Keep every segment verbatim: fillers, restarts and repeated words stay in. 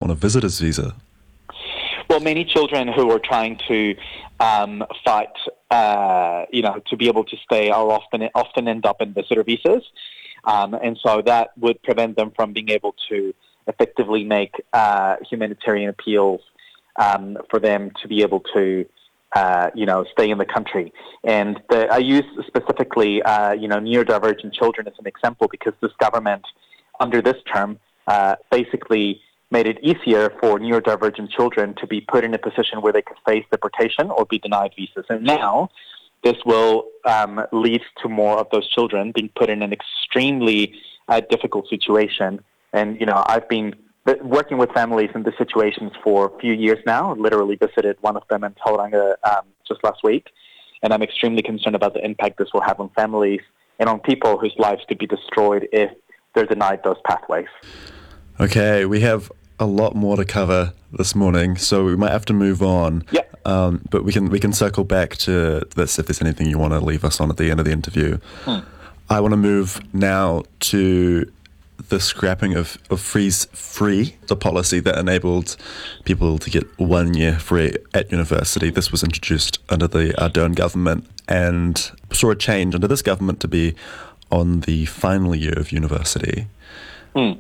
on a visitor's visa? Well, many children who are trying to um, fight, uh, you know, to be able to stay are often often end up in visitor visas, um, and so that would prevent them from being able to effectively make uh, humanitarian appeals um, for them to be able to, uh, you know, stay in the country. And the, I use specifically, uh, you know, neurodivergent children as an example because this government, under this term, uh, basically made it easier for neurodivergent children to be put in a position where they could face deportation or be denied visas. And now this will um, lead to more of those children being put in an extremely uh, difficult situation. And, you know, I've been working with families in these situations for a few years now. I literally visited one of them in Tauranga um, just last week. And I'm extremely concerned about the impact this will have on families and on people whose lives could be destroyed if they're denied those pathways. Okay, we have a lot more to cover this morning, so we might have to move on. Yeah. Um, but we can we can circle back to this if there's anything you want to leave us on at the end of the interview. Hmm. I want to move now to the scrapping of, of Freeze Free, the policy that enabled people to get one year free at university. This was introduced under the Ardern government and saw a change under this government to be on the final year of university. Hmm.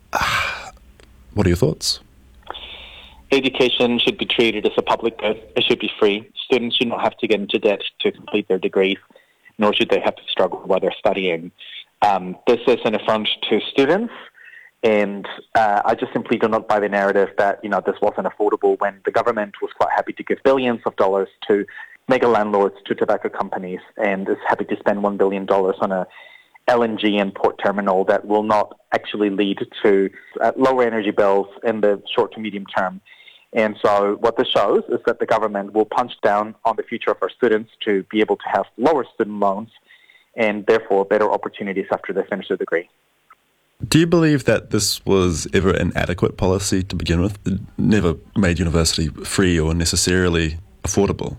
What are your thoughts? Education should be treated as a public good. It should be free. Students should not have to get into debt to complete their degrees, nor should they have to struggle while they're studying. Um, this is an affront to students, and uh, I just simply do not buy the narrative that, you know, this wasn't affordable when the government was quite happy to give billions of dollars to mega landlords, to tobacco companies, and is happy to spend one billion dollars on a L N G and port terminal that will not actually lead to uh, lower energy bills in the short to medium term. And so what this shows is that the government will punch down on the future of our students to be able to have lower student loans and therefore better opportunities after they finish their degree. Do you believe that this was ever an adequate policy to begin with? It never made university free or necessarily affordable?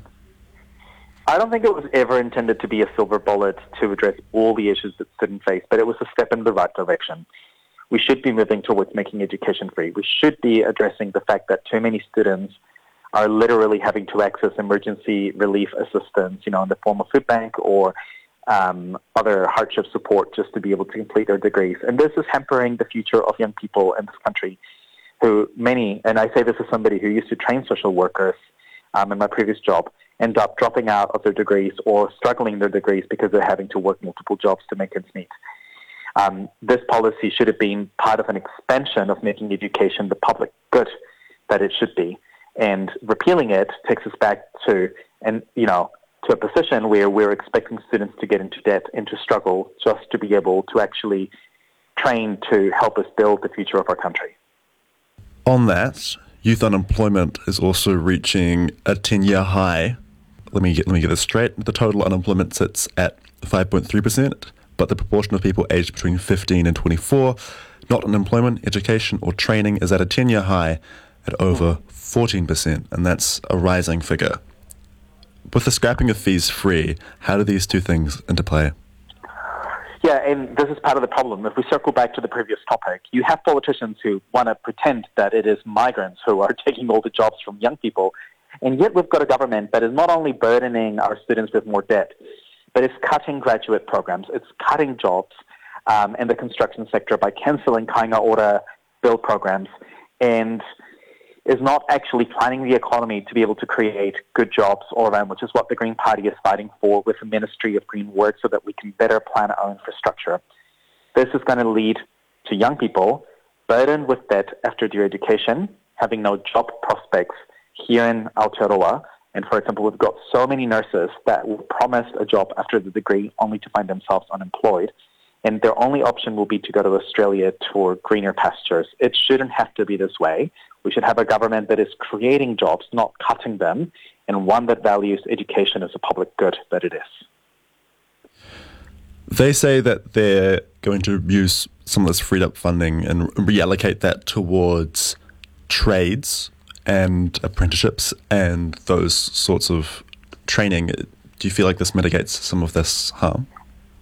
I don't think it was ever intended to be a silver bullet to address all the issues that students face, but it was a step in the right direction. We should be moving towards making education free. We should be addressing the fact that too many students are literally having to access emergency relief assistance, you know, in the form of food bank or um, other hardship support just to be able to complete their degrees. And this is hampering the future of young people in this country who many, and I say this as somebody who used to train social workers um, in my previous job, end up dropping out of their degrees or struggling in their degrees because they're having to work multiple jobs to make ends meet. Um, this policy should have been part of an expansion of making education the public good that it should be. And repealing it takes us back to, and you know, to a position where we're expecting students to get into debt and to struggle just to be able to actually train to help us build the future of our country. On that, youth unemployment is also reaching a ten-year high. Let me get let me get this straight. The total unemployment sits at five point three percent, but the proportion of people aged between fifteen and twenty-four, not in employment, education, or training, is at a ten-year high at over fourteen percent, and that's a rising figure. With the scrapping of fees free, how do these two things interplay? Yeah, and this is part of the problem. If we circle back to the previous topic, you have politicians who want to pretend that it is migrants who are taking all the jobs from young people, and yet we've got a government that is not only burdening our students with more debt, but it's cutting graduate programs, it's cutting jobs um, in the construction sector by cancelling Kāinga Ora build programs, and is not actually planning the economy to be able to create good jobs all around, which is what the Green Party is fighting for with the Ministry of Green Work so that we can better plan our infrastructure. This is going to lead to young people burdened with debt after their education, having no job prospects here in Aotearoa. And for example, we've got so many nurses that were promised a job after the degree only to find themselves unemployed. And their only option will be to go to Australia for greener pastures. It shouldn't have to be this way. We should have a government that is creating jobs, not cutting them, and one that values education as a public good that it is. They say that they're going to use some of this freed up funding and reallocate that towards trades and apprenticeships and those sorts of training. Do you feel like this mitigates some of this harm?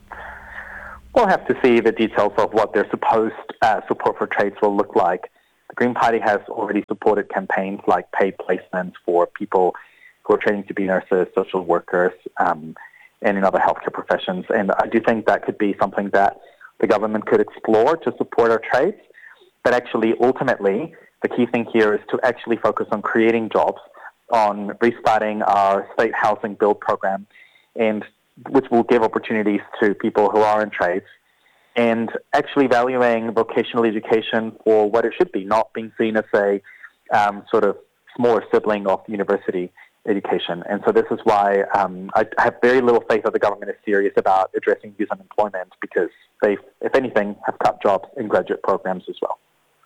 We'll have to see the details of what their supposed uh, support for trades will look like. The The Green Party has already supported campaigns like paid placements for people who are training to be nurses, social workers, um, and in other healthcare professions. And I do think that could be something that the government could explore to support our trades. But actually, ultimately, the key thing here is to actually focus on creating jobs, on restarting our state housing build program, and which will give opportunities to people who are in trades, and actually valuing vocational education for what it should be, not being seen as a um, sort of smaller sibling of university education. And so this is why um, I have very little faith that the government is serious about addressing youth unemployment, because they, if anything, have cut jobs in graduate programs as well.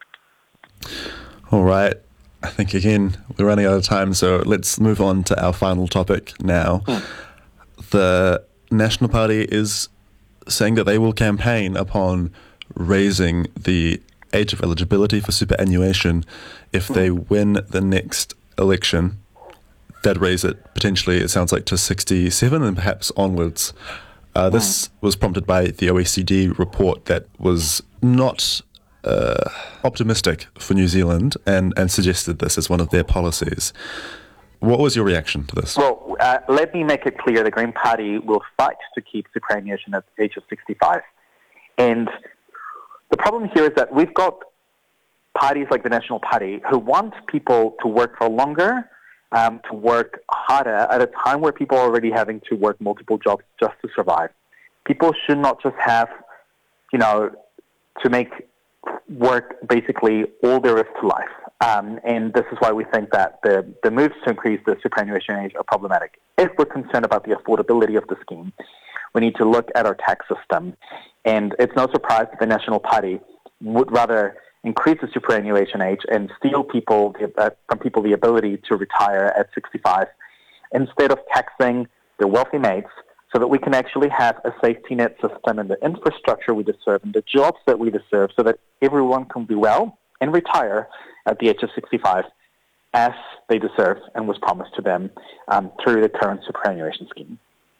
All right. I think, again, we're running out of time, so let's move on to our final topic now. Mm. The National Party is saying that they will campaign upon raising the age of eligibility for superannuation if mm. they win the next election. That'd raise it potentially, it sounds like, to sixty-seven and perhaps onwards. Uh, this mm. was prompted by the O E C D report that was not uh, optimistic for New Zealand and, and suggested this as one of their policies. What was your reaction to this? Well, uh, let me make it clear the Green Party will fight to keep superannuation at the age of sixty-five. And the problem here is that we've got parties like the National Party who want people to work for longer, um, to work harder at a time where people are already having to work multiple jobs just to survive. People should not just have, you know, to make work basically all there is to life. Um, and this is why we think that the, the moves to increase the superannuation age are problematic. If we're concerned about the affordability of the scheme, we need to look at our tax system. And it's no surprise that the National Party would rather increase the superannuation age and steal people uh, from people the ability to retire at sixty-five instead of taxing their wealthy mates, so that we can actually have a safety net system and the infrastructure we deserve and the jobs that we deserve, so that everyone can be well and retire at the age of sixty-five as they deserve and was promised to them um, through the current superannuation scheme.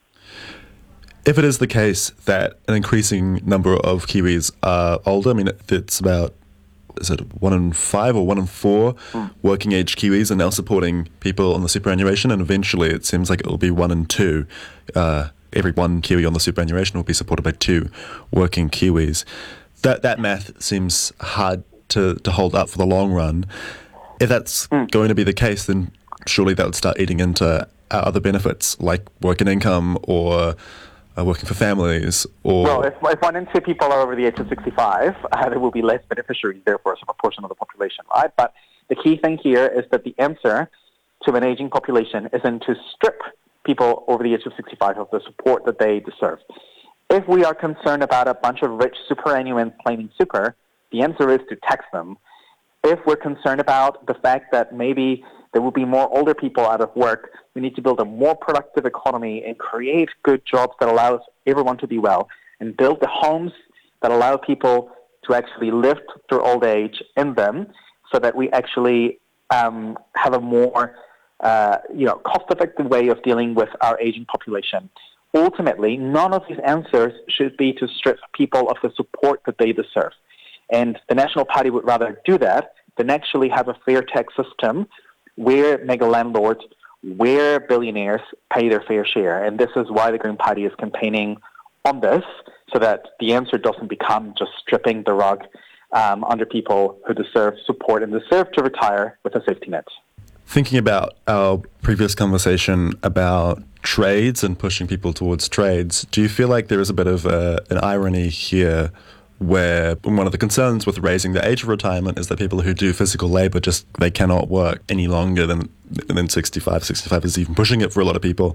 If it is the case that an increasing number of Kiwis are older, I mean, it's about, is it one in five or one in four mm. working age Kiwis are now supporting people on the superannuation, and eventually it seems like it will be one in two. Uh, every one Kiwi on the superannuation will be supported by two working Kiwis. That that math seems hard to, to hold up for the long run. If that's mm. going to be the case, then surely that would start eating into our other benefits, like working income or uh, working for families. Or Well, if, if one in two people are over the age of sixty-five, uh, there will be less beneficiaries, therefore, as a proportion of the population, right? But the key thing here is that the answer to an aging population isn't to strip people over the age of sixty-five of the support that they deserve. If we are concerned about a bunch of rich superannuants claiming super, the answer is to tax them. If we're concerned about the fact that maybe there will be more older people out of work, we need to build a more productive economy and create good jobs that allows everyone to be well, and build the homes that allow people to actually live through old age in them, so that we actually um, have a more uh, you know, cost-effective way of dealing with our aging population. Ultimately, none of these answers should be to strip people of the support that they deserve. And the National Party would rather do that than actually have a fair tax system where mega landlords, where billionaires pay their fair share. And this is why the Green Party is campaigning on this, so that the answer doesn't become just stripping the rug um, under people who deserve support and deserve to retire with a safety net. Thinking about our previous conversation about trades and pushing people towards trades, do you feel like there is a bit of a, an irony here, where one of the concerns with raising the age of retirement is that people who do physical labour just, they cannot work any longer than than sixty-five. sixty-five is even pushing it for a lot of people.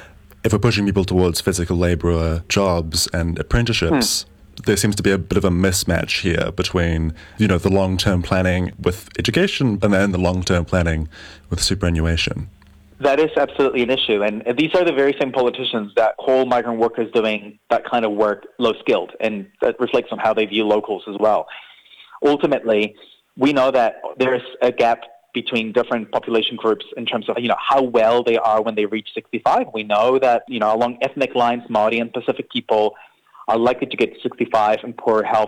If we're pushing people towards physical labour jobs and apprenticeships, hmm. there seems to be a bit of a mismatch here between, you know, the long-term planning with education and then the long-term planning with superannuation. That is absolutely an issue, and these are the very same politicians that call migrant workers doing that kind of work low-skilled, and that reflects on how they view locals as well. Ultimately, we know that there's a gap between different population groups in terms of, you know, how well they are when they reach sixty-five. We know that, you know, along ethnic lines, Maori and Pacific people are likely to get to sixty-five in poor health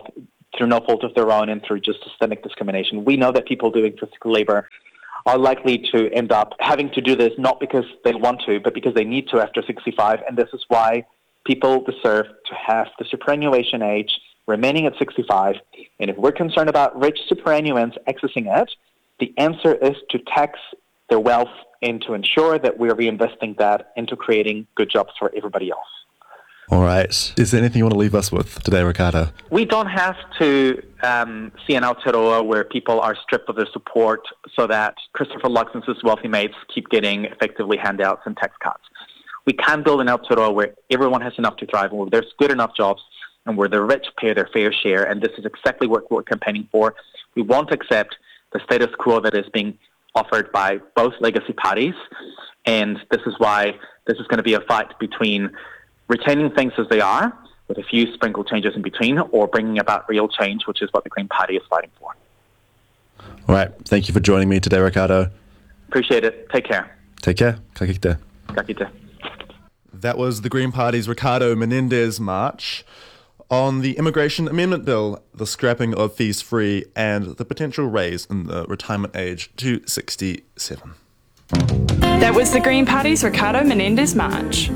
through no fault of their own and through just systemic discrimination. We know that people doing physical labor are likely to end up having to do this not because they want to, but because they need to after sixty-five, and this is why people deserve to have the superannuation age remaining at sixty-five. And if we're concerned about rich superannuants accessing it, the answer is to tax their wealth and to ensure that we're reinvesting that into creating good jobs for everybody else. All right. Is there anything you want to leave us with today, Ricardo? We don't have to um, see an Aotearoa where people are stripped of their support so that Christopher Luxon's wealthy mates keep getting effectively handouts and tax cuts. We can build an Aotearoa where everyone has enough to thrive and where there's good enough jobs and where the rich pay their fair share, and this is exactly what we're campaigning for. We won't accept the status quo that is being offered by both legacy parties, and this is why this is going to be a fight between retaining things as they are, with a few sprinkled changes in between, or bringing about real change, which is what the Green Party is fighting for. All right. Thank you for joining me today, Ricardo. Appreciate it. Take care. Take care. Ka kite. Ka kite. That was the Green Party's Ricardo Menendez march on the Immigration Amendment Bill, the scrapping of fees-free, and the potential raise in the retirement age to sixty-seven. That was the Green Party's Ricardo Menendez march.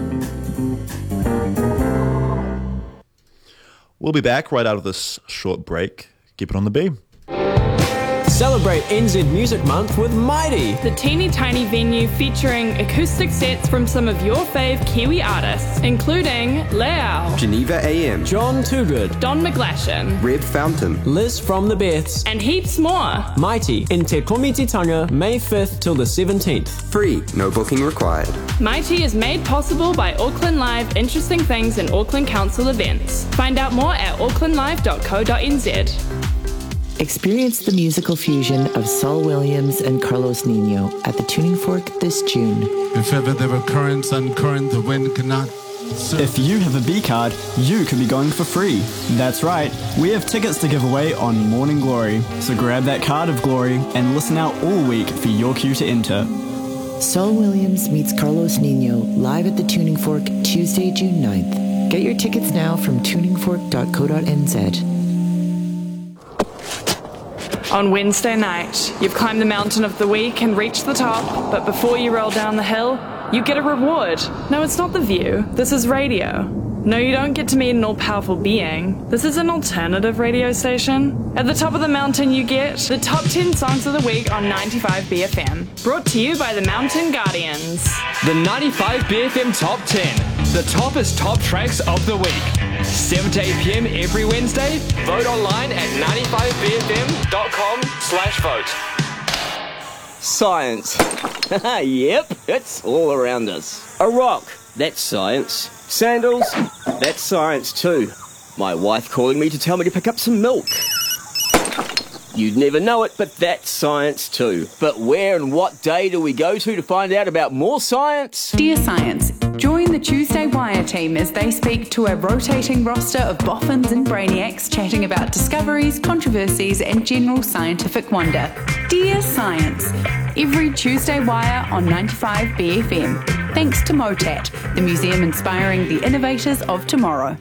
We'll be back right out of this short break. Keep it on the beam. Celebrate N Z Music Month with Mighty, the teeny tiny venue featuring acoustic sets from some of your fave Kiwi artists, including Leao, Geneva A M, John Toogood, Don McGlashan, Red Fountain, Liz from the Beths, and heaps more. Mighty in Te Komititanga, May fifth till the seventeenth. Free, no booking required. Mighty is made possible by Auckland Live Interesting Things in Auckland Council events. Find out more at auckland live dot co dot n z. Experience the musical fusion of Saul Williams and Carlos Nino at the Tuning Fork this June. If ever there were currents uncurrent, the wind cannot. If you have a B card, you could be going for free. That's right, we have tickets to give away on Morning Glory. So grab that card of glory and listen out all week for your cue to enter. Saul Williams meets Carlos Nino live at the Tuning Fork Tuesday, June ninth. Get your tickets now from tuning fork dot co dot n z. On Wednesday night, you've climbed the mountain of the week and reached the top, but before you roll down the hill, you get a reward. No, it's not the view. This is radio. No, you don't get to meet an all-powerful being. This is an alternative radio station. At the top of the mountain, you get the top ten songs of the week on ninety-five B F M. Brought to you by the Mountain Guardians. The ninety-five B F M Top ten. The toppest top tracks of the week. seven to eight p.m. every Wednesday. Vote online at ninety-five b f m dot com slash vote. Science. Yep, it's all around us. A rock. That's science. Sandals, that's science too. My wife calling me to tell me to pick up some milk. You'd never know it, but that's science too. But where and what day do we go to to find out about more science? Dear Science, join the Tuesday Wire team as they speak to a rotating roster of boffins and brainiacs chatting about discoveries, controversies and general scientific wonder. Dear Science, every Tuesday Wire on ninety-five B F M. Thanks to MOTAT, the museum inspiring the innovators of tomorrow.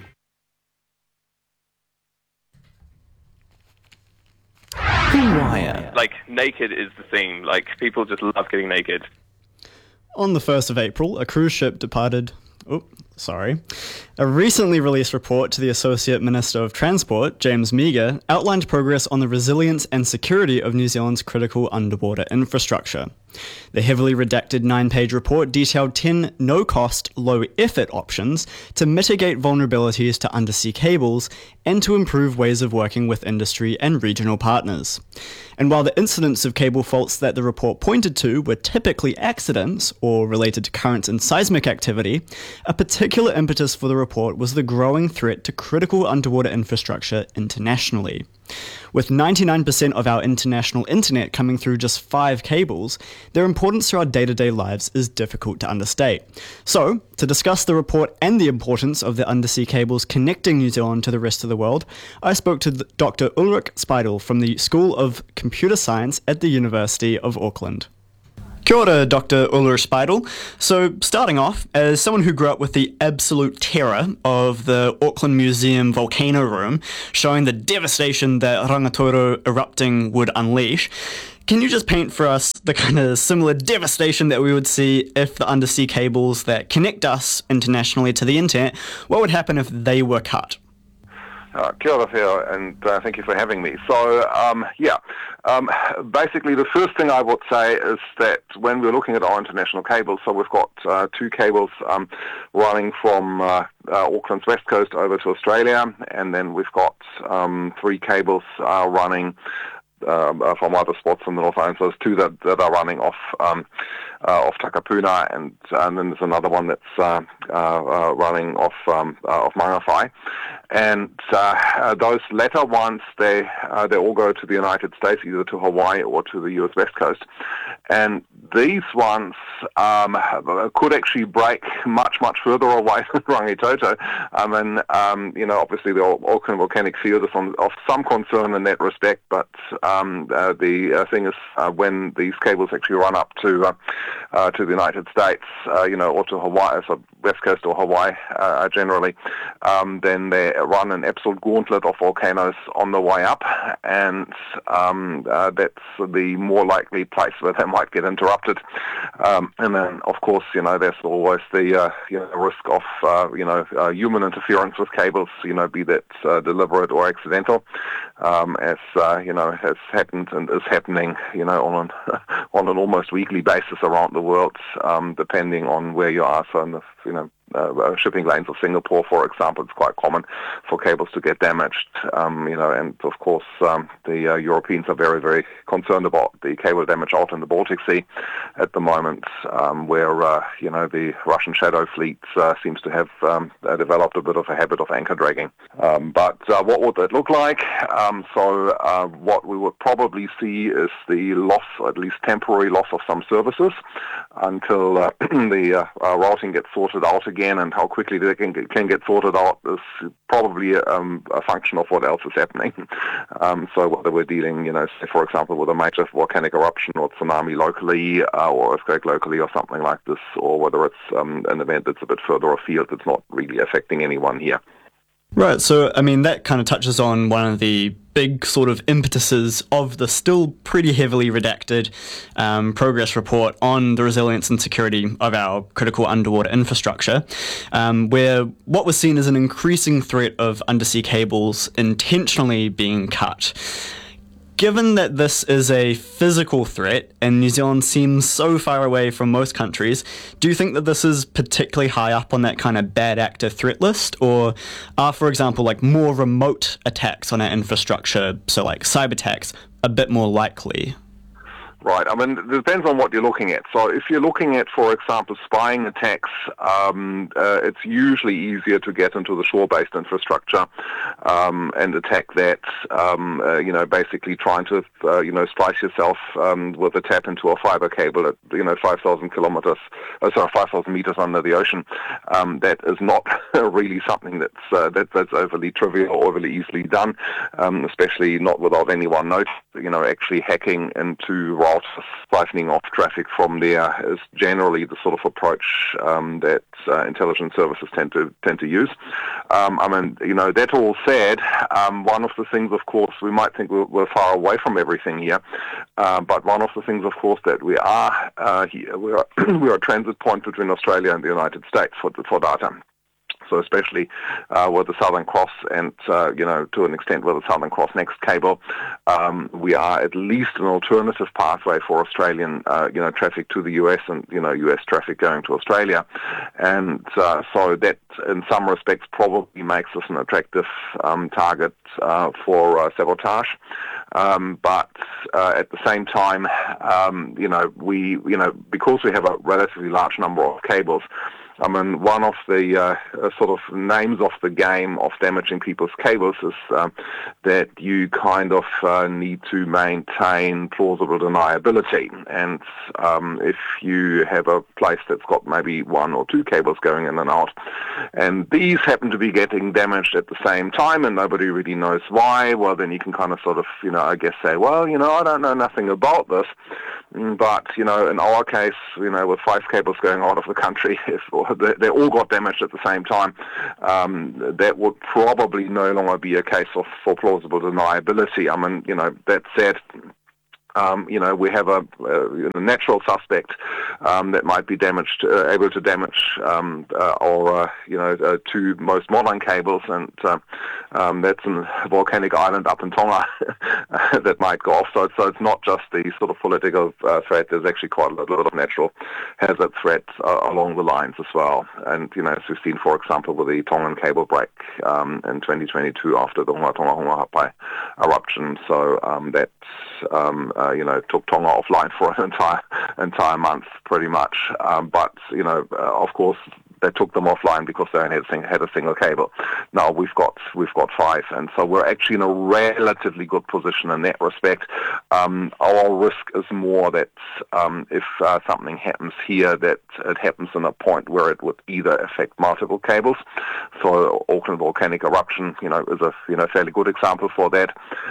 Wire. Like, naked is the theme. Like, people just love getting naked. On the first of April, a cruise ship departed... Oh, sorry. A recently released report to the Associate Minister of Transport, James Meagher, outlined progress on the resilience and security of New Zealand's critical underwater infrastructure. The heavily redacted nine-page report detailed ten no-cost, low-effort options to mitigate vulnerabilities to undersea cables and to improve ways of working with industry and regional partners. And while the incidents of cable faults that the report pointed to were typically accidents or related to currents and seismic activity, a particular impetus for the report was the growing threat to critical underwater infrastructure internationally. With ninety-nine percent of our international internet coming through just five cables, their importance to our day-to-day lives is difficult to understate. So, to discuss the report and the importance of the undersea cables connecting New Zealand to the rest of the world, I spoke to Doctor Ulrich Speidel from the School of Computer Science at the University of Auckland. Kia Kia ora, Doctor Ulrich Speidel. So, starting off, as someone who grew up with the absolute terror of the Auckland Museum volcano room, showing the devastation that Rangitoto erupting would unleash, can you just paint for us the kind of similar devastation that we would see if the undersea cables that connect us internationally to the internet, what would happen if they were cut? Uh, kia ora here, and uh, thank you for having me. So, um, yeah, um, basically the first thing I would say is that when we're looking at our international cables, so we've got uh, two cables um, running from uh, uh, Auckland's west coast over to Australia, and then we've got um, three cables uh, running uh, from other spots in the North Island. So there's two that, that are running off um, uh, off Takapuna, and, and then there's another one that's uh, uh, uh, running off um, uh, off Mangawhai. And uh, uh, those latter ones, they uh, they all go to the United States, either to Hawaii or to the U S West Coast. And these ones um, could actually break much, much further away than Rangitoto. I mean, um, you know, obviously the Auckland volcanic field is on, of some concern in that respect, but um, uh, the uh, thing is uh, when these cables actually run up to uh, uh, to the United States, uh, you know, or to Hawaii, so West Coast or Hawaii uh, generally, um, then they run an absolute gauntlet of volcanoes on the way up, and um, uh, that's the more likely place where they might get interrupted. Um, and then, of course, you know, there's always the uh, you know, risk of uh, you know uh, human interference with cables, you know, be that uh, deliberate or accidental, um, as uh, you know has happened and is happening, you know, on an on an almost weekly basis around the world, um, depending on where you are. So, in the, you know. Uh, shipping lanes of Singapore, for example, it's quite common for cables to get damaged, um, you know, and of course um, the uh, Europeans are very, very concerned about the cable damage out in the Baltic Sea at the moment, um, where, uh, you know, the Russian shadow fleet uh, seems to have um, uh, developed a bit of a habit of anchor dragging. Um, but uh, what would that look like? Um, so uh, what we would probably see is the loss, or at least temporary loss of some services until uh, the uh, uh, routing gets sorted out again. And how quickly they can get, can get sorted out is probably um, a function of what else is happening. Um, so whether we're dealing, you know, say for example, with a major volcanic eruption or tsunami locally, uh, or earthquake locally, or something like this, or whether it's um, an event that's a bit further afield that's not really affecting anyone here. Right, so, I mean, that kind of touches on one of the big sort of impetuses of the still pretty heavily redacted um, progress report on the resilience and security of our critical underwater infrastructure, um, where what was seen as an increasing threat of undersea cables intentionally being cut. Given that this is a physical threat and New Zealand seems so far away from most countries, do you think that this is particularly high up on that kind of bad actor threat list? Or are, for example, like more remote attacks on our infrastructure, so like cyber attacks, a bit more likely? Right. I mean, it depends on what you're looking at. So if you're looking at, for example, spying attacks, um, uh, it's usually easier to get into the shore-based infrastructure um, and attack that, um, uh, you know, basically trying to, uh, you know, splice yourself um, with a tap into a fiber cable at, you know, five thousand kilometers, oh, sorry, five thousand meters under the ocean. Um, that is not really something that's, uh, that, that's overly trivial or overly easily done, um, especially not without anyone noticing. You know, actually hacking into routers, siphoning off traffic from there is generally the sort of approach um, that uh, intelligence services tend to tend to use. Um, I mean, you know, that all said, um, one of the things, of course, we might think we're, we're far away from everything here, uh, but one of the things, of course, that we are uh, here, we are we are a transit point between Australia and the United States for for data. So especially uh, with the Southern Cross and, uh, you know, to an extent with the Southern Cross Next cable, um, we are at least an alternative pathway for Australian, uh, you know, traffic to the U S and, you know, U S traffic going to Australia. And uh, so that, in some respects, probably makes us an attractive um, target uh, for uh, sabotage. Um, but uh, at the same time, um, you know, we, you know, because we have a relatively large number of cables, I mean, one of the uh, uh, sort of names of the game of damaging people's cables is um, that you kind of uh, need to maintain plausible deniability. And um, if you have a place that's got maybe one or two cables going in and out, and these happen to be getting damaged at the same time and nobody really knows why, well, then you can kind of sort of, you know, I guess say, well, you know, I don't know nothing about this. But, you know, in our case, you know, with five cables going out of the country, if they, they all got damaged at the same time, um, that would probably no longer be a case of for plausible deniability. I mean, you know, that said, Um, you know, we have a, a, a natural suspect um, that might be damaged, uh, able to damage um, uh, our, uh, you know, uh, two most modern cables, and uh, um, that's a volcanic island up in Tonga that might go off. So, so it's not just the sort of political uh, threat. There's actually quite a lot of natural hazard threats uh, along the lines as well. And, you know, as we've seen, for example, with the Tongan cable break um, in twenty twenty-two after the Hunga Tonga Hunga Hapai eruption. So um, that's um, Uh, you know, took Tonga offline for an entire entire month, pretty much. Um, but you know, uh, of course, they took them offline because they only had a, sing- had a single cable. Now we've got we've got five, and so we're actually in a relatively good position in that respect. Um, our risk is more that um, if uh, something happens here, that it happens in a point where it would either affect multiple cables. So Auckland volcanic eruption, you know, is a you know fairly good example for that.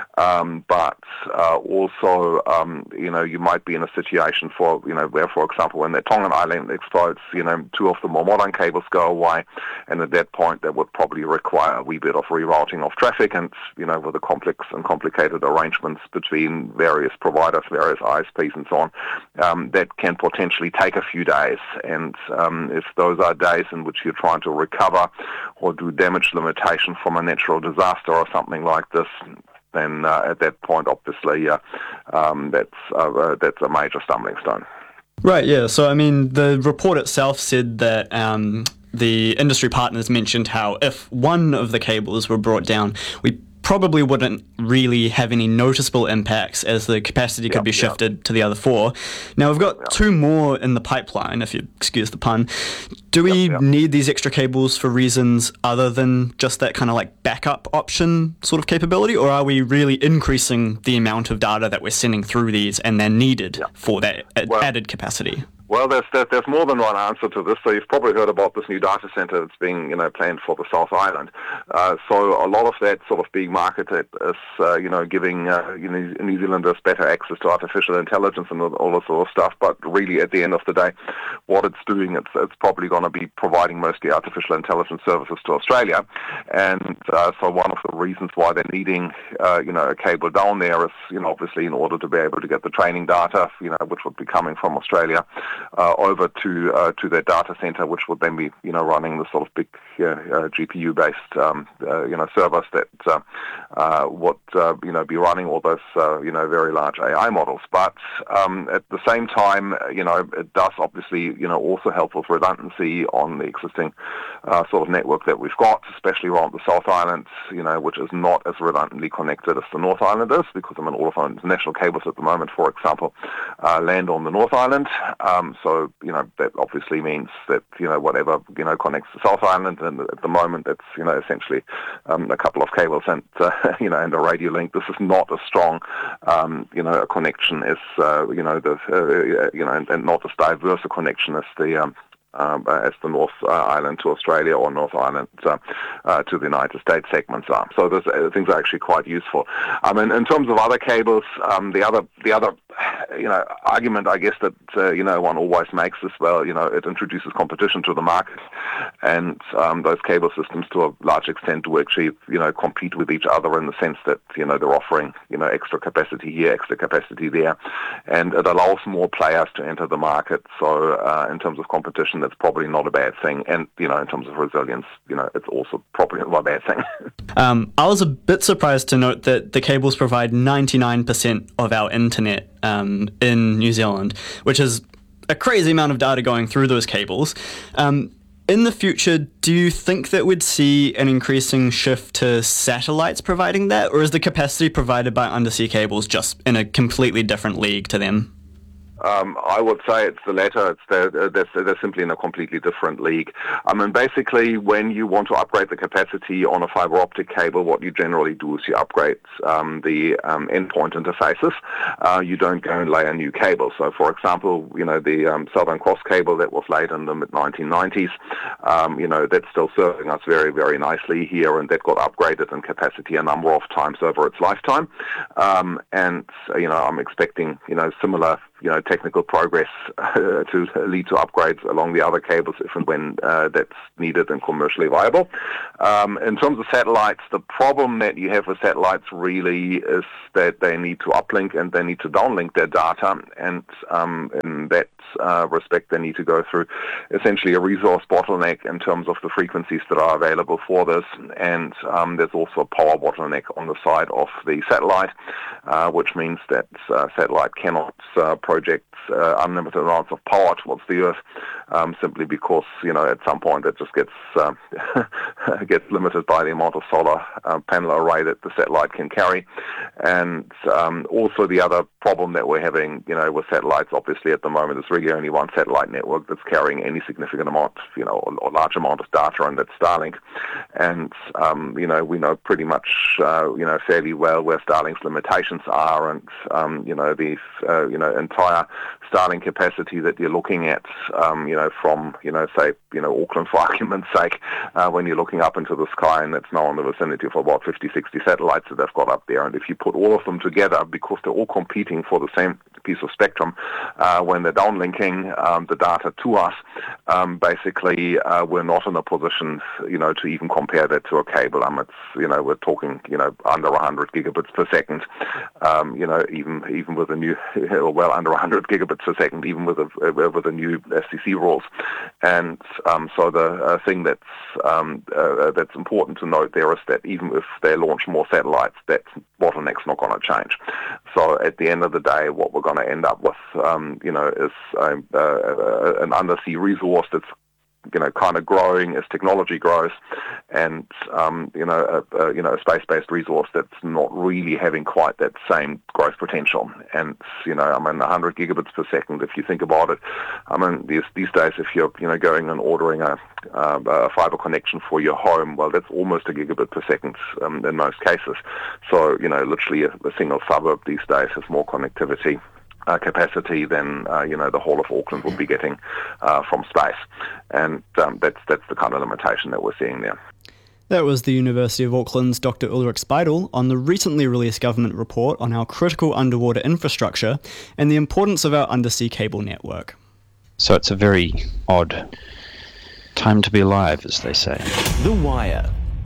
Um, but uh, also, um, you know, you might be in a situation for you know where, for example, when the Tongan island explodes, you know, two of the more modern cables go away, and at that point that would probably require a wee bit of rerouting of traffic, and you know with the complex and complicated arrangements between various providers, various I S Ps and so on, um, that can potentially take a few days. And um, if those are days in which you're trying to recover or do damage limitation from a natural disaster or something like this, then uh, at that point obviously uh, um, that's uh, that's a major stumbling stone. Right, yeah. So, I mean, the report itself said that um, the industry partners mentioned how if one of the cables were brought down, we probably wouldn't really have any noticeable impacts as the capacity could yep, be shifted yep. to the other four. Now, we've got yep. two more in the pipeline, if you excuse the pun. Do we yep, yep. need these extra cables for reasons other than just that kind of like backup option sort of capability, or are we really increasing the amount of data that we're sending through these and they're needed yep. for that ad- well, added capacity? Well, there's, there's more than one answer to this. So you've probably heard about this new data center that's being, you know, planned for the South Island. Uh, so a lot of that sort of being marketed as, uh, you know, giving uh, you know, New Zealanders better access to artificial intelligence and all this sort of stuff. But really, at the end of the day, what it's doing, it's, it's probably going to be providing mostly artificial intelligence services to Australia. And uh, so one of the reasons why they're needing, uh, you know, a cable down there is, you know, obviously in order to be able to get the training data, you know, which would be coming from Australia, Uh, over to uh, to their data center, which would then be you know running the sort of big uh, uh, G P U based um, uh, you know servers that uh, uh, would uh, you know be running all those uh, you know very large A I models. But um, at the same time, you know it does obviously you know also help with redundancy on the existing uh, sort of network that we've got, especially around the South Island, you know which is not as redundantly connected as the North Island is, because I mean all of our international cables at the moment, for example, uh, land on the North Island. Um, So, you know, that obviously means that, you know, whatever, you know, connects to South Island, and at the moment it's, you know, essentially um, a couple of cables and, uh, you know, and a radio link. This is not as strong, um, you know, a connection as, uh, you know, the, uh, you know, and, and not as diverse a connection as the, um, Um, as the North uh, Island to Australia or North Island uh, uh, to the United States segments are. So those uh, things are actually quite useful. I mean, in terms of other cables, um, the other the other you know argument I guess that uh, you know one always makes is, well, you know it introduces competition to the market, and um, those cable systems to a large extent do actually you know compete with each other in the sense that you know they're offering you know extra capacity here, extra capacity there, and it allows more players to enter the market. So uh, in terms of competition, that's probably not a bad thing. And, you know, in terms of resilience, you know, it's also probably not a bad thing. um, I was a bit surprised to note that the cables provide ninety-nine percent of our internet um, in New Zealand, which is a crazy amount of data going through those cables. Um, in the future, do you think that we'd see an increasing shift to satellites providing that, or is the capacity provided by undersea cables just in a completely different league to them? Um, I would say it's the latter. It's they're, they're, they're simply in a completely different league. I mean, basically, when you want to upgrade the capacity on a fiber optic cable, what you generally do is you upgrade um, the um, endpoint interfaces. Uh, you don't go and lay a new cable. So, for example, you know, the um, Southern Cross cable that was laid in the mid nineteen nineties, um, you know, that's still serving us very, very nicely here, and that got upgraded in capacity a number of times over its lifetime. Um, and, you know, I'm expecting, you know, similar you know, technical progress uh, to lead to upgrades along the other cables if and when uh, that's needed and commercially viable. Um, in terms of satellites, the problem that you have with satellites really is that they need to uplink and they need to downlink their data, and um, in that uh, respect they need to go through essentially a resource bottleneck in terms of the frequencies that are available for this, and um, there's also a power bottleneck on the side of the satellite, uh, which means that uh, satellite cannot uh, project uh, unlimited amounts of power towards the Earth, um, simply because, you know, at some point it just gets uh, gets limited by the amount of solar uh, panel array that the satellite can carry. And um, also the other problem that we're having, you know, with satellites, obviously at the moment, is really only one satellite network that's carrying any significant amount, you know, or, or large amount of data, and that's Starlink. And, um, you know, we know pretty much, uh, you know, fairly well where Starlink's limitations are, and, um, you know, the, uh, you know, entire Starlink capacity that you're looking at, um, you know, from, you know, say, you know, Auckland, for argument's sake, uh, when you're looking up into the sky, and that's now in the vicinity of about fifty, sixty satellites that they've got up there. And if you put all of them together, because they're all competing for the same piece of spectrum, uh, when they're downlinking um, the data to us, um, basically uh, we're not in a position, you know, to even compare that to a cable. Um, it's, you know, we're talking, you know, under one hundred gigabits per second, um, you know, even even with a new, well, under one hundred gigabits per second, even with a with the new S T C rules. And um, so the uh, thing that's um, uh, that's important to note there is that even if they launch more satellites, that bottleneck's not going to change. So at the end of the day, what we're going to end up with, um, you know, is a, uh, an undersea resource that's, you know, kind of growing as technology grows, and um, you know, a, a, you know, a space-based resource that's not really having quite that same growth potential. And you know, I mean, one hundred gigabits per second. If you think about it, I mean, these these days, if you're, you know, going and ordering a, uh, a fiber connection for your home, well, that's almost a gigabit per second um, in most cases. So you know, literally, a, a single suburb these days has more connectivity Uh, capacity than uh, you know, the whole of Auckland would be getting uh, from space, and um, that's that's the kind of limitation that we're seeing there. That was the University of Auckland's Doctor Ulrich Speidel on the recently released government report on our critical underwater infrastructure and the importance of our undersea cable network. So it's a very odd time to be alive, as they say. The Wire.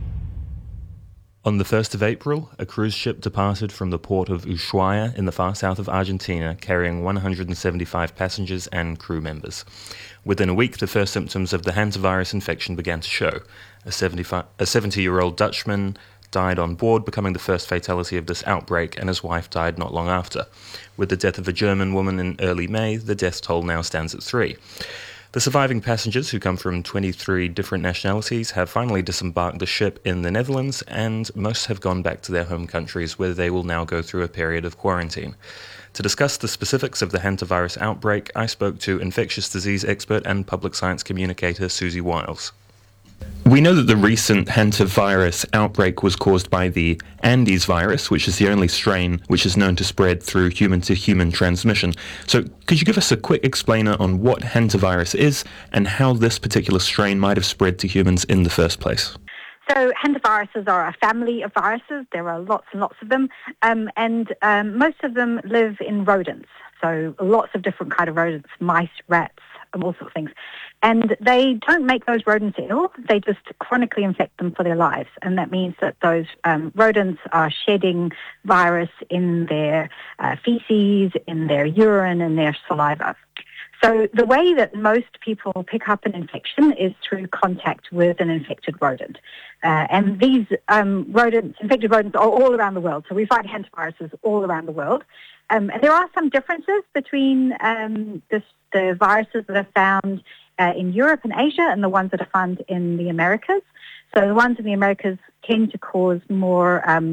On the first of April, a cruise ship departed from the port of Ushuaia in the far south of Argentina, carrying one hundred seventy-five passengers and crew members. Within a week, the first symptoms of the hantavirus infection began to show. A seventy-year-old Dutchman died on board, becoming the first fatality of this outbreak, and his wife died not long after. With the death of a German woman in early May, the death toll now stands at three. The surviving passengers, who come from twenty-three different nationalities, have finally disembarked the ship in the Netherlands, and most have gone back to their home countries, where they will now go through a period of quarantine. To discuss the specifics of the hantavirus outbreak, I spoke to infectious disease expert and public science communicator Susie Wiles. We know that the recent hantavirus outbreak was caused by the Andes virus, which is the only strain which is known to spread through human-to-human transmission. So could you give us a quick explainer on what hantavirus is and how this particular strain might have spread to humans in the first place? So hantaviruses are a family of viruses. There are lots and lots of them, um, and um, most of them live in rodents. So lots of different kind of rodents, mice, rats, and all sorts of things. And they don't make those rodents ill, they just chronically infect them for their lives. And that means that those um, rodents are shedding virus in their uh, feces, in their urine, in their saliva. So the way that most people pick up an infection is through contact with an infected rodent. Uh, and these um, rodents, infected rodents, are all around the world. So we find hantaviruses all around the world. Um, and there are some differences between um, this, the viruses that are found uh, in Europe and Asia and the ones that are found in the Americas. So the ones in the Americas tend to cause more um,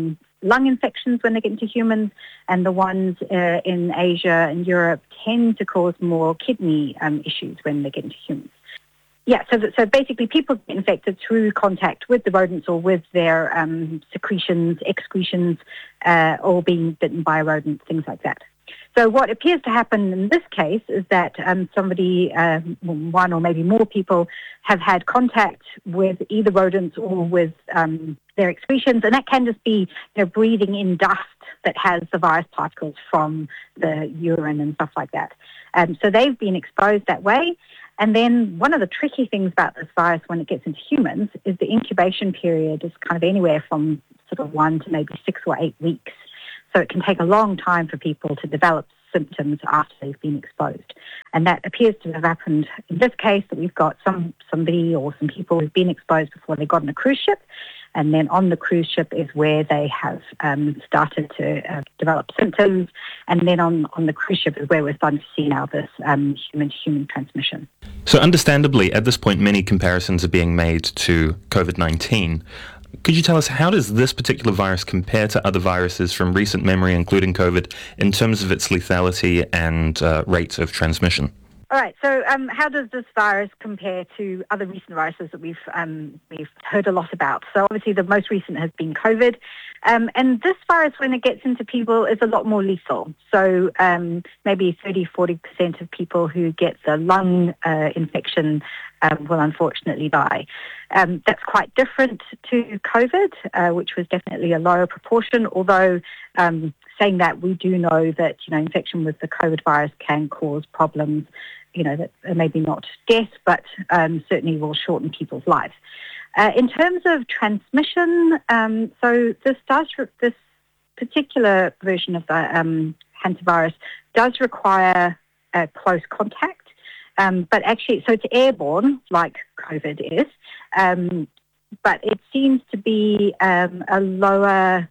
lung infections when they get into humans, and the ones uh, in Asia and Europe tend to cause more kidney um, issues when they get into humans. Yeah, so so basically people get infected through contact with the rodents or with their um, secretions, excretions, uh, or being bitten by a rodent, things like that. So what appears to happen in this case is that um, somebody, uh, one or maybe more people, have had contact with either rodents or with um, their excretions, and that can just be, you know, breathing in dust that has the virus particles from the urine and stuff like that. Um, so they've been exposed that way. And then one of the tricky things about this virus when it gets into humans is the incubation period is kind of anywhere from sort of one to maybe six or eight weeks. So it can take a long time for people to develop symptoms after they've been exposed. And that appears to have happened in this case, that we've got some somebody or some people who've been exposed before they got on a cruise ship. And then on the cruise ship is where they have um, started to uh, develop symptoms. And then on, on the cruise ship is where we're starting to see now this um, human-to-human transmission. So understandably, at this point, many comparisons are being made to COVID nineteen. Could you tell us, how does this particular virus compare to other viruses from recent memory, including COVID, in terms of its lethality and uh, rate of transmission? All right, so um, how does this virus compare to other recent viruses that we've um, we've heard a lot about? So obviously the most recent has been COVID. Um, and this virus, when it gets into people, is a lot more lethal. So um, maybe thirty, forty percent of people who get the lung uh, infection um, will unfortunately die. Um, that's quite different to COVID, uh, which was definitely a lower proportion, although um, saying that, we do know that, you know, infection with the COVID virus can cause problems, you know, that are maybe not death, but um, certainly will shorten people's lives. Uh, in terms of transmission, um, so this does re- this particular version of the um, hantavirus does require uh, close contact, um, but actually, so it's airborne like COVID is, um, but it seems to be um, a lower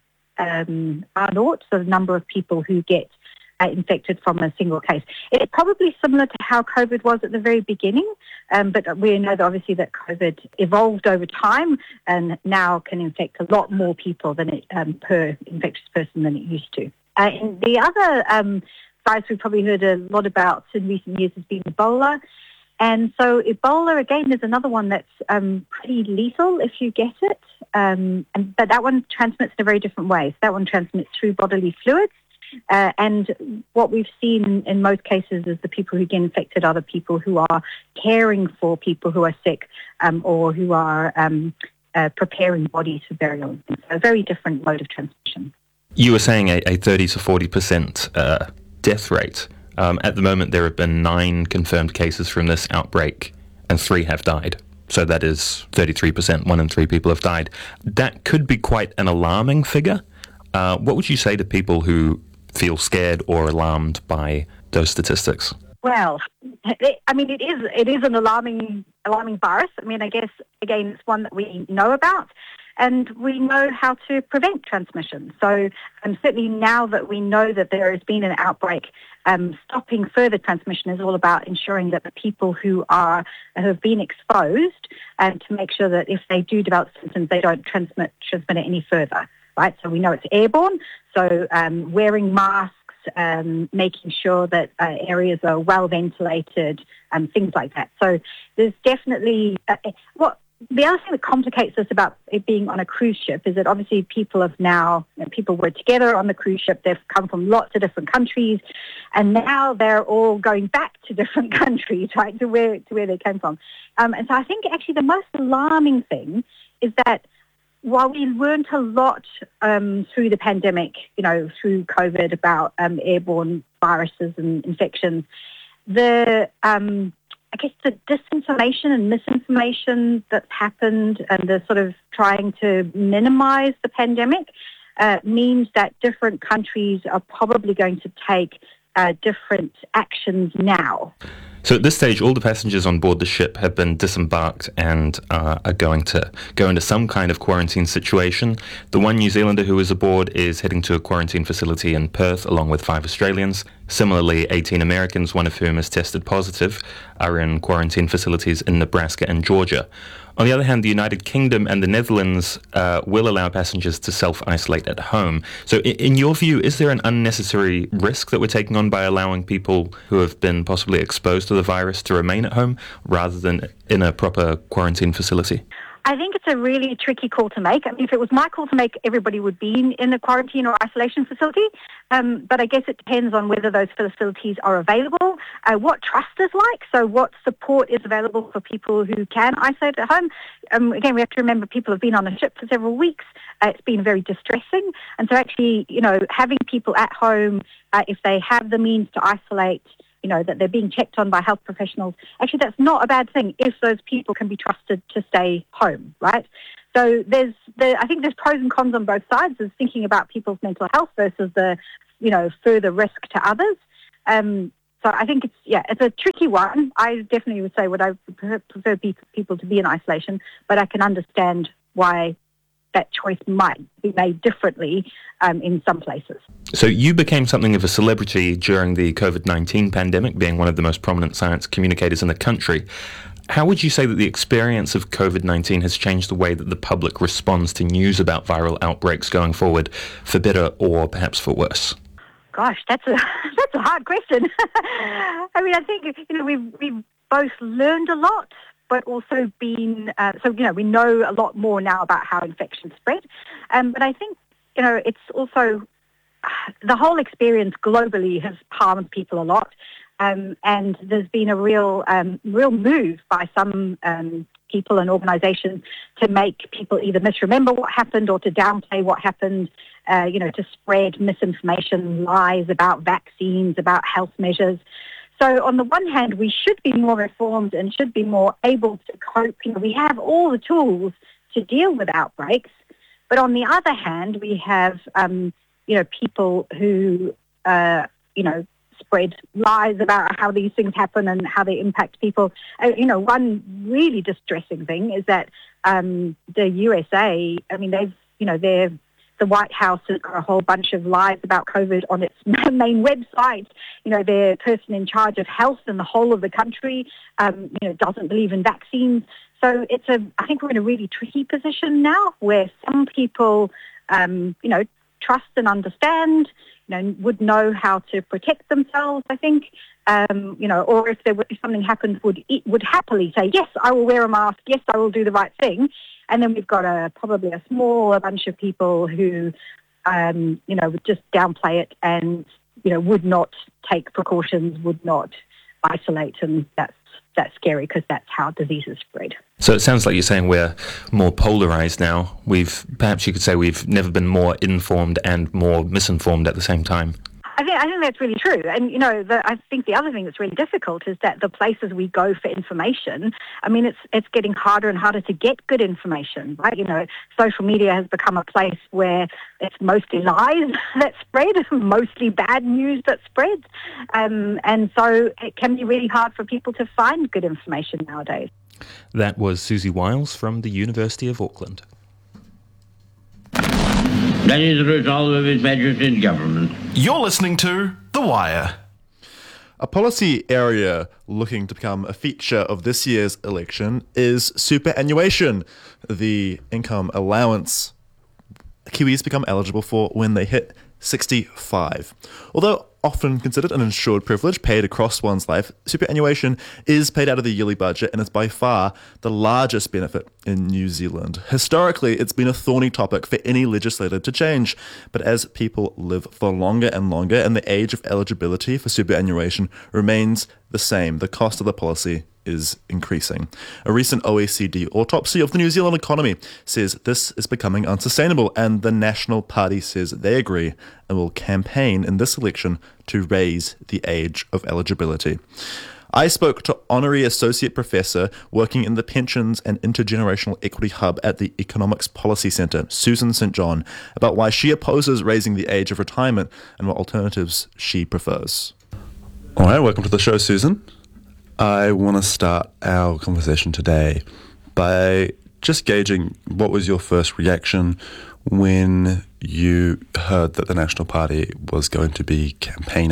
um, R naught, so the number of people who get Uh, infected from a single case. It's probably similar to how COVID was at the very beginning, um, but we know that obviously that COVID evolved over time and now can infect a lot more people than it, um, per infectious person than it used to. Uh, and the other um, virus we've probably heard a lot about in recent years has been Ebola. And so Ebola, again, is another one that's um, pretty lethal if you get it, um, and, but that one transmits in a very different way. So that one transmits through bodily fluids. Uh, and what we've seen in most cases is the people who get infected are the people who are caring for people who are sick um, or who are um, uh, preparing bodies for burial. So a very different mode of transmission. You were saying a, a thirty to forty percent uh, death rate. Um, at the moment, there have been nine confirmed cases from this outbreak and three have died. So that is thirty-three percent. One in three people have died. That could be quite an alarming figure. Uh, what would you say to people who feel scared or alarmed by those statistics? Well, I mean, it is it is an alarming alarming virus. I mean, I guess, again, it's one that we know about, and we know how to prevent transmission. So um, certainly now that we know that there has been an outbreak, um, stopping further transmission is all about ensuring that the people who are who have been exposed, and to make sure that if they do develop symptoms, they don't transmit transmit it any further. Right, so we know it's airborne, so um, wearing masks, um, making sure that uh, areas are well ventilated, and um, things like that. So there's definitely, uh, what the other thing that complicates this about it being on a cruise ship is that obviously people have now, you know, people were together on the cruise ship, they've come from lots of different countries, and now they're all going back to different countries, right, to where, to where they came from. Um, and so I think actually the most alarming thing is that while we learned a lot um, through the pandemic, you know, through COVID about um, airborne viruses and infections, the, um, I guess the disinformation and misinformation that's happened and the sort of trying to minimize the pandemic uh, means that different countries are probably going to take uh, different actions now. So at this stage, all the passengers on board the ship have been disembarked and uh, are going to go into some kind of quarantine situation. The one New Zealander who is aboard is heading to a quarantine facility in Perth, along with five Australians. Similarly, eighteen Americans, one of whom has tested positive, are in quarantine facilities in Nebraska and Georgia. On the other hand, the United Kingdom and the Netherlands uh, will allow passengers to self-isolate at home. So in, in your view, is there an unnecessary risk that we're taking on by allowing people who have been possibly exposed to the virus to remain at home rather than in a proper quarantine facility? I think it's a really tricky call to make. I mean, if it was my call to make, everybody would be in, in a quarantine or isolation facility. Um, but I guess it depends on whether those facilities are available, uh, what trust is like, so what support is available for people who can isolate at home. Um, again, we have to remember people have been on a ship for several weeks. Uh, it's been very distressing. And so actually, you know, having people at home, uh, if they have the means to isolate, you know, that they're being checked on by health professionals. Actually, that's not a bad thing if those people can be trusted to stay home, right? So there's, the, I think there's pros and cons on both sides. There's thinking about people's mental health versus the, you know, further risk to others. Um, so I think it's, yeah, it's a tricky one. I definitely would say would I prefer, prefer people to be in isolation, but I can understand why that choice might be made differently um, in some places. So you became something of a celebrity during the COVID nineteen pandemic, being one of the most prominent science communicators in the country. How would you say that the experience of COVID nineteen has changed the way that the public responds to news about viral outbreaks going forward, for better or perhaps for worse? Gosh, that's a that's a hard question. I mean, I think, you know, we've we've both learned a lot, but also been, uh, so, you know, we know a lot more now about how infections spread. Um, but I think, you know, it's also, the whole experience globally has harmed people a lot. Um, and there's been a real, um, real move by some um, people and organisations to make people either misremember what happened or to downplay what happened, uh, you know, to spread misinformation, lies about vaccines, about health measures. So on the one hand, we should be more informed and should be more able to cope. You know, we have all the tools to deal with outbreaks. But on the other hand, we have, um, you know, people who, uh, you know, spread lies about how these things happen and how they impact people. Uh, you know, one really distressing thing is that um, the U S A, I mean, they've, you know, they're, the White House has got a whole bunch of lies about COVID on its main website. You know, their person in charge of health in the whole of the country, um, you know, doesn't believe in vaccines. So it's a, I think we're in a really tricky position now where some people, um, you know, trust and understand, you know, would know how to protect themselves, I think, um, you know, or if there if something happened, would would happily say, yes, I will wear a mask, yes, I will do the right thing. And then we've got a probably a smaller bunch of people who, um, you know, would just downplay it and, you know, would not take precautions, would not isolate, and that's that's scary because that's how diseases spread. So it sounds like you're saying we're more polarised now. We've, perhaps you could say we've never been more informed and more misinformed at the same time. I think I think that's really true. And, you know, the, I think the other thing that's really difficult is that the places we go for information, I mean, it's it's getting harder and harder to get good information, right? You know, social media has become a place where it's mostly lies that spread, mostly bad news that spreads. Um, and so it can be really hard for people to find good information nowadays. That was Susie Wiles from the University of Auckland. That is the result of His Majesty's government. You're listening to The Wire. A policy area looking to become a feature of this year's election is superannuation, the income allowance Kiwis become eligible for when they hit sixty-five. Although often considered an insured privilege paid across one's life, superannuation is paid out of the yearly budget and is by far the largest benefit in New Zealand. Historically, it's been a thorny topic for any legislator to change, but as people live for longer and longer and the age of eligibility for superannuation remains the same, the cost of the policy is increasing. A recent O E C D autopsy of the New Zealand economy says this is becoming unsustainable, and the National Party says they agree and will campaign in this election to raise the age of eligibility. I spoke to Honorary Associate Professor working in the Pensions and Intergenerational Equity Hub at the Economics Policy Centre, Susan Saint John, about why she opposes raising the age of retirement and what alternatives she prefers. All right, welcome to the show, Susan. I want to start our conversation today by just gauging what was your first reaction when you heard that the National Party was going to be campaigning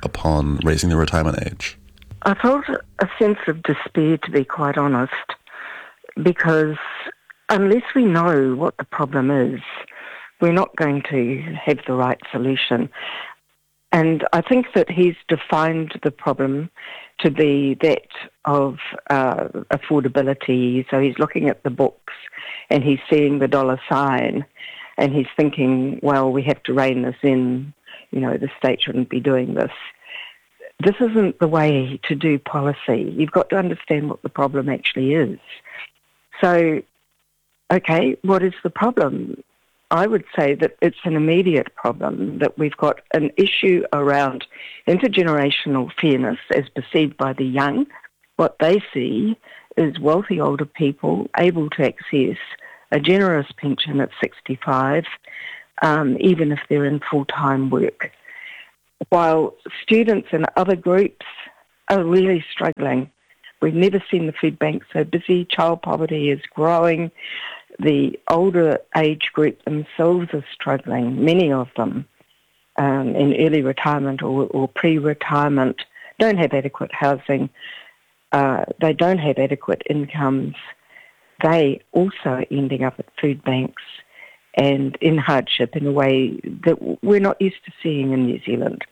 upon raising the retirement age? I felt a sense of despair, to be quite honest, because unless we know what the problem is, we're not going to have the right solution. And I think that he's defined the problem to be that of uh, affordability. So he's looking at the books and he's seeing the dollar sign and he's thinking, well, we have to rein this in. You know, the state shouldn't be doing this. This isn't the way to do policy. You've got to understand what the problem actually is. So, okay, what is the problem? I would say that it's an immediate problem, that we've got an issue around intergenerational fairness as perceived by the young. What they see is wealthy older people able to access a generous pension at sixty-five, um, even if they're in full-time work, while students and other groups are really struggling. We've never seen the food bank so busy. Child poverty is growing. The older age group themselves are struggling, many of them um, in early retirement or, or pre-retirement, don't have adequate housing. Uh, they don't have adequate incomes. They also are ending up at food banks and in hardship in a way that we're not used to seeing in New Zealand.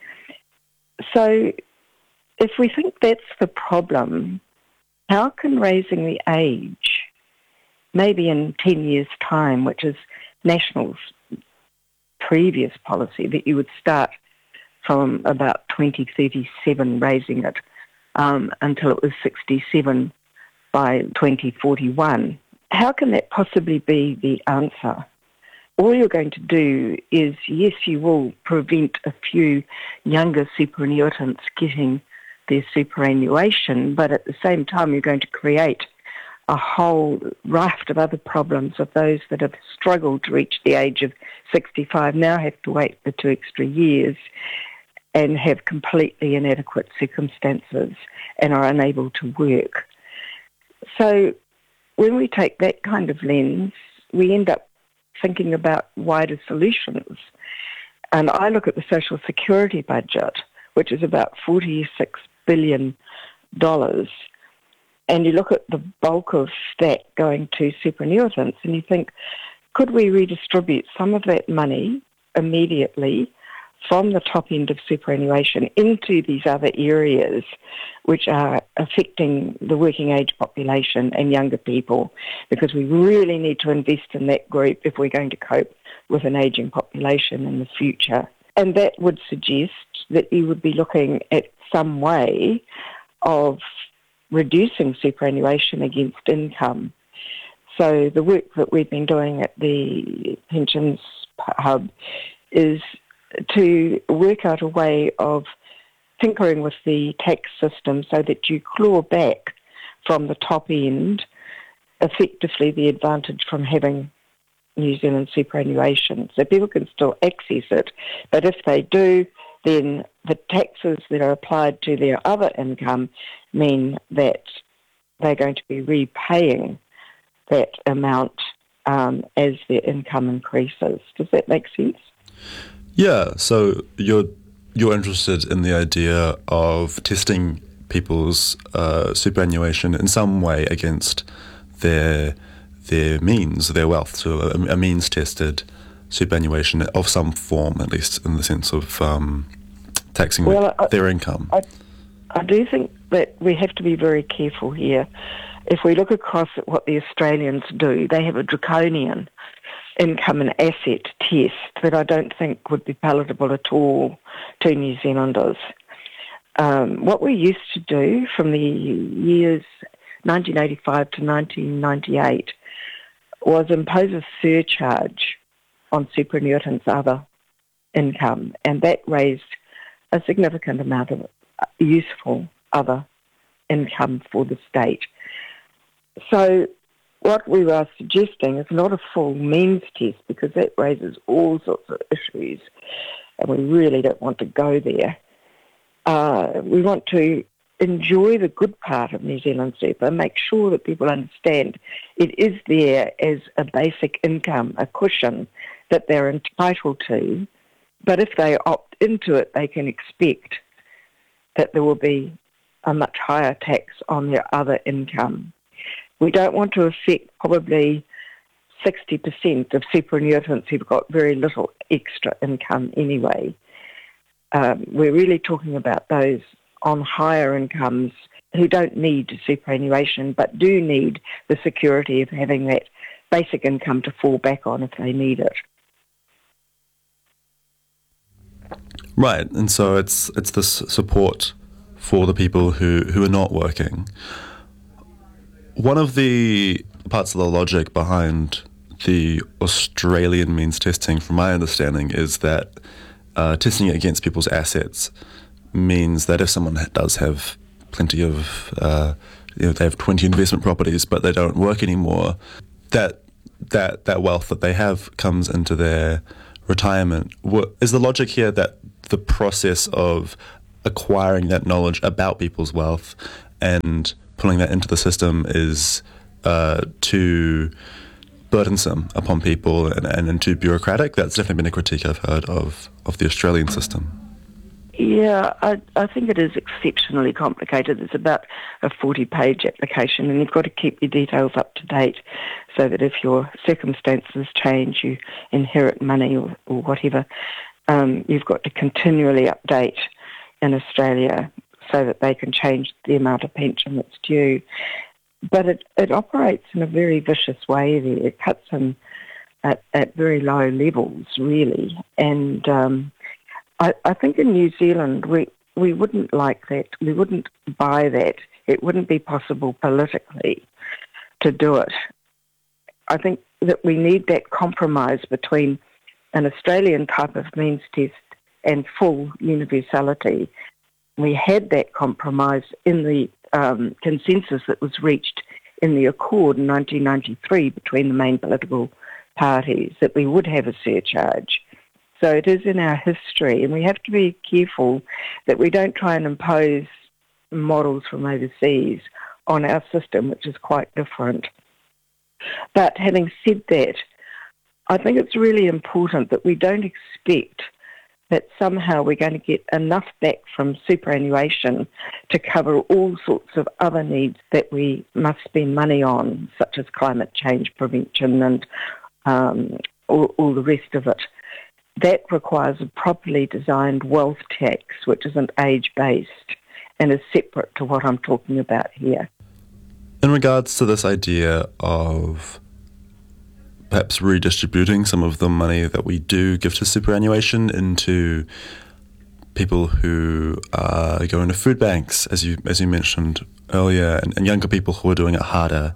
So if we think that's the problem, how can raising the age, maybe in ten years' time, which is National's previous policy, that you would start from about twenty thirty-seven raising it um, until it was sixty-seven by twenty forty-one. How can that possibly be the answer? All you're going to do is, yes, you will prevent a few younger superannuitants getting their superannuation, but at the same time you're going to create a whole raft of other problems of those that have struggled to reach the age of sixty-five now have to wait the two extra years and have completely inadequate circumstances and are unable to work. So when we take that kind of lens, we end up thinking about wider solutions. And I look at the Social Security budget, which is about forty-six billion dollars, and you look at the bulk of that going to superannuitants and you think, could we redistribute some of that money immediately from the top end of superannuation into these other areas which are affecting the working age population and younger people, because we really need to invest in that group if we're going to cope with an ageing population in the future. And that would suggest that you would be looking at some way of reducing superannuation against income. So the work that we've been doing at the Pensions Hub is to work out a way of tinkering with the tax system so that you claw back from the top end effectively the advantage from having New Zealand superannuation. So people can still access it, but if they do, then the taxes that are applied to their other income mean that they're going to be repaying that amount um, as their income increases. Does that make sense? Yeah, so you're you're interested in the idea of testing people's uh, superannuation in some way against their their means, their wealth, so a, a means-tested superannuation of some form, at least in the sense of um, taxing well, I, their income. I, I do think that we have to be very careful here. If we look across at what the Australians do, they have a draconian income and asset test that I don't think would be palatable at all to New Zealanders. Um, what we used to do from the years nineteen eighty-five to nineteen ninety-eight was impose a surcharge on superannuitants' other income, and that raised a significant amount of useful other income for the state. So what we are suggesting is not a full means test, because that raises all sorts of issues, and we really don't want to go there. Uh, we want to enjoy the good part of New Zealand super, make sure that people understand it is there as a basic income, a cushion that they're entitled to, but if they opt into it, they can expect that there will be a much higher tax on their other income. We don't want to affect probably sixty percent of superannuitants who've got very little extra income anyway. Um, we're really talking about those on higher incomes who don't need superannuation but do need the security of having that basic income to fall back on if they need it. Right, and so it's it's this support for the people who, who are not working. One of the parts of the logic behind the Australian means testing, from my understanding, is that uh, testing it against people's assets means that if someone does have plenty of, uh, you know, they have twenty investment properties but they don't work anymore, that that that wealth that they have comes into their retirement. What, is the logic here that the process of acquiring that knowledge about people's wealth and pulling that into the system is uh, too burdensome upon people and, and, and too bureaucratic? That's definitely been a critique I've heard of, of the Australian system. Yeah, I, I think it is exceptionally complicated. It's about a forty-page application, and you've got to keep your details up to date so that if your circumstances change, you inherit money or, or whatever, um, you've got to continually update in Australia so that they can change the amount of pension that's due. But it, it operates in a very vicious way there. It cuts in at, at very low levels, really. And um, I, I think in New Zealand we, we wouldn't like that. We wouldn't buy that. It wouldn't be possible politically to do it. I think that we need that compromise between an Australian type of means test and full universality. We had that compromise in the um, consensus that was reached in the Accord in nineteen ninety-three between the main political parties, that we would have a surcharge. So it is in our history, and we have to be careful that we don't try and impose models from overseas on our system, which is quite different. But having said that, I think it's really important that we don't expect that somehow we're going to get enough back from superannuation to cover all sorts of other needs that we must spend money on, such as climate change prevention and um, all, all the rest of it. That requires a properly designed wealth tax, which isn't age-based and is separate to what I'm talking about here. In regards to this idea of perhaps redistributing some of the money that we do give to superannuation into people who are going to food banks, as you as you mentioned earlier, and, and younger people who are doing it harder,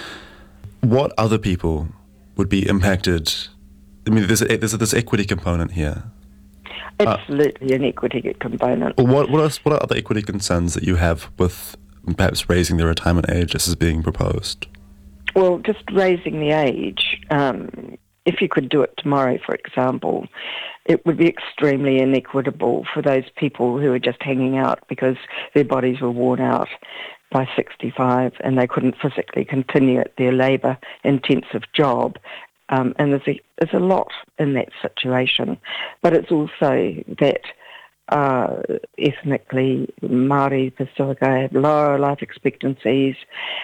what other people would be impacted? I mean, there's a, there's a, this equity component here. Absolutely, uh, an equity component. What what are, what are other equity concerns that you have with perhaps raising the retirement age as is being proposed? Well, just raising the age, um, if you could do it tomorrow, for example, it would be extremely inequitable for those people who are just hanging out because their bodies were worn out by sixty-five and they couldn't physically continue at their labour-intensive job. Um, and there's a, there's a lot in that situation. But it's also that uh, ethnically Māori Pasifika have lower life expectancies,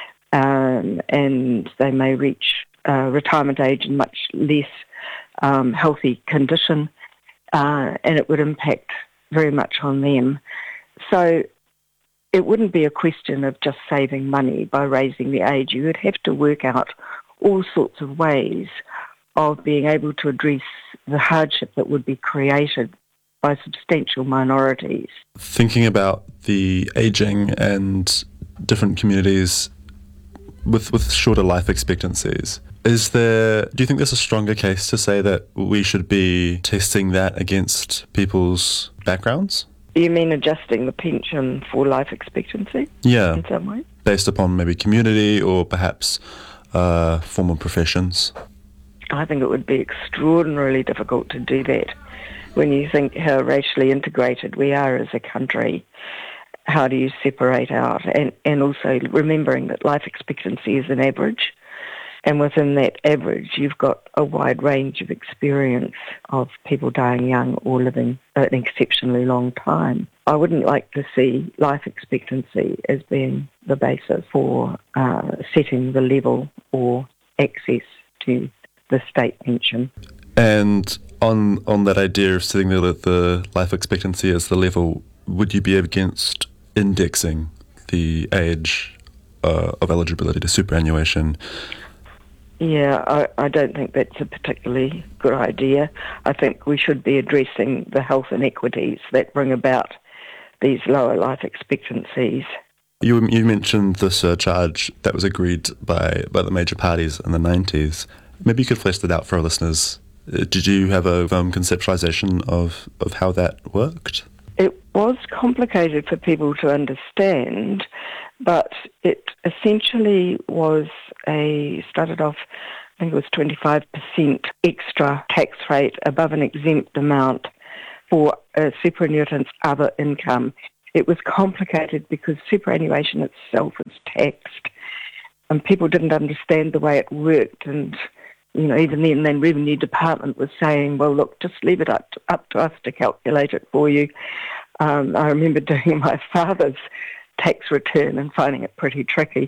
Um, and they may reach uh, retirement age in much less um, healthy condition, uh, and it would impact very much on them. So it wouldn't be a question of just saving money by raising the age. You would have to work out all sorts of ways of being able to address the hardship that would be created by substantial minorities. Thinking about the ageing and different communities with with shorter life expectancies, is there, do you think there's a stronger case to say that we should be testing that against people's backgrounds? You mean adjusting the pension for life expectancy? Yeah. In some way? Based upon maybe community or perhaps uh, formal professions? I think it would be extraordinarily difficult to do that when you think how racially integrated we are as a country. How do you separate out? And, and also remembering that life expectancy is an average. And within that average, you've got a wide range of experience of people dying young or living an exceptionally long time. I wouldn't like to see life expectancy as being the basis for uh, setting the level or access to the state pension. And on on that idea of setting the, the life expectancy as the level, would you be against indexing the age uh, of eligibility to superannuation? Yeah, I, I don't think that's a particularly good idea. I think we should be addressing the health inequities that bring about these lower life expectancies. You you mentioned the surcharge that was agreed by, by the major parties in the nineties. Maybe you could flesh that out for our listeners. Did you have a um, conceptualization of, of how that worked? It was complicated for people to understand, but it essentially was a, started off, I think it was twenty-five percent extra tax rate above an exempt amount for a superannuitant's other income. It was complicated because superannuation itself is taxed, and people didn't understand the way it worked. And you know, even then, the Revenue Department was saying, "Well, look, just leave it up to, up to us to calculate it for you." Um, I remember doing my father's tax return and finding it pretty tricky.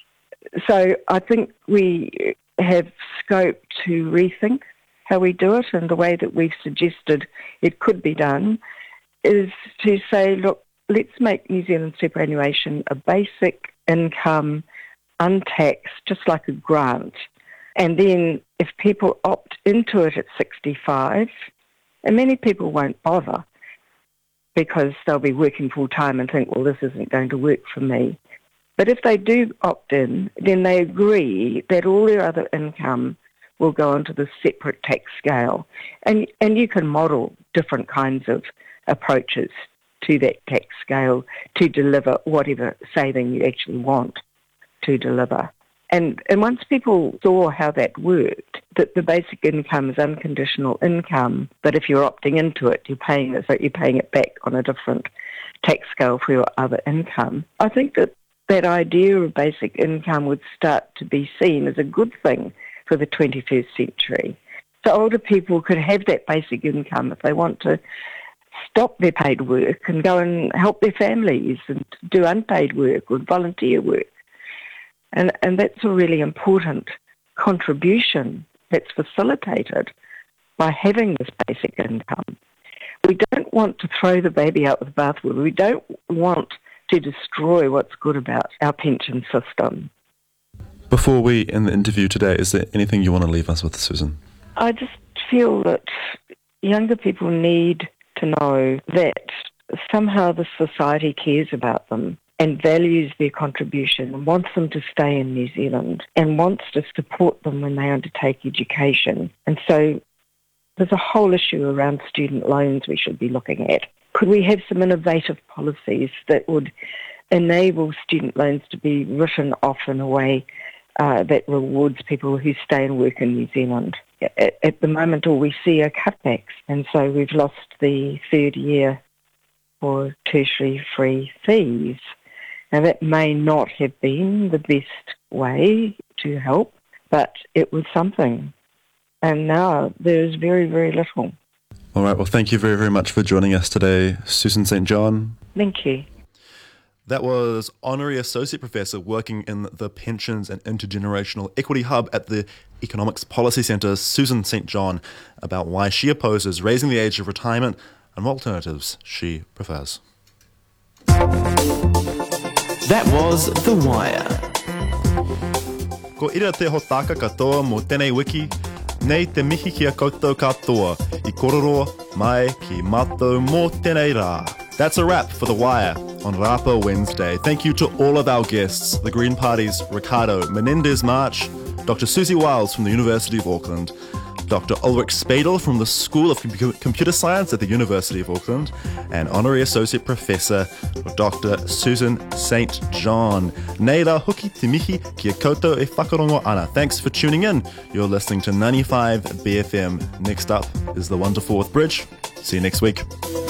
So I think we have scope to rethink how we do it, and the way that we've suggested it could be done is to say, look, let's make New Zealand superannuation a basic income, untaxed, just like a grant. And then if people opt into it at sixty-five, and many people won't bother because they'll be working full-time and think, well, this isn't going to work for me. But if they do opt in, then they agree that all their other income will go onto the separate tax scale. And and you can model different kinds of approaches to that tax scale to deliver whatever saving you actually want to deliver. And and once people saw how that worked, that the basic income is unconditional income, but if you're opting into it, you're paying it, so you're paying it back on a different tax scale for your other income. I think that that idea of basic income would start to be seen as a good thing for the twenty-first century. So older people could have that basic income if they want to stop their paid work and go and help their families and do unpaid work or volunteer work. And and that's a really important contribution that's facilitated by having this basic income. We don't want to throw the baby out with the bathwater. We don't want to destroy what's good about our pension system. Before we end the interview today, is there anything you want to leave us with, Susan? I just feel that younger people need to know that somehow the society cares about them and values their contribution and wants them to stay in New Zealand and wants to support them when they undertake education. And so there's a whole issue around student loans we should be looking at. Could we have some innovative policies that would enable student loans to be written off in a way uh, that rewards people who stay and work in New Zealand? At, at the moment, all we see are cutbacks, and so we've lost the third year for tertiary free fees. Now, that may not have been the best way to help, but it was something. And now there's very, very little. All right, well, thank you very, very much for joining us today, Susan Saint John. Thank you. That was Honorary Associate Professor working in the Pensions and Intergenerational Equity Hub at the Economics Policy Centre, Susan Saint John, about why she opposes raising the age of retirement and what alternatives she prefers. That was The Wire. Ko ira te hotaka katoa mo tēnei wiki, nei te mihi ki a koutou katoa, I kororo mai ki mātou mō tēnei rā. That's a wrap for The Wire on Rapa Wednesday. Thank you to all of our guests, the Green Party's Ricardo Menendez-March, Doctor Susie Wiles from the University of Auckland, Doctor Ulrich Spadel from the School of Com- Computer Science at the University of Auckland, and Honorary Associate Professor Doctor Susan Saint John. Nei rā hoki te mihi ki a koutou e whakarongo ana. Thanks for tuning in. You're listening to ninety-five B F M. Next up is The One to Fourth Bridge. See you next week.